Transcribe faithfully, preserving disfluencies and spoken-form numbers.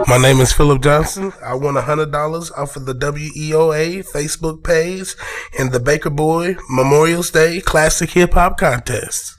My name is Philip Johnson. I won one hundred dollars off of the W E O A Facebook page in the Baker Boy Memorial Day Classic Hip Hop Contest.